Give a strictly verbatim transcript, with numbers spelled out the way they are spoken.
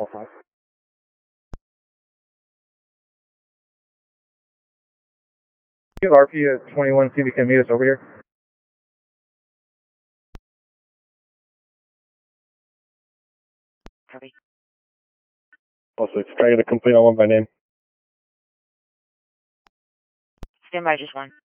Call five. You have R P at twenty-one, see if you can meet us over here. Copy. Also, it's trying to complete on one by name. Stand by, just one.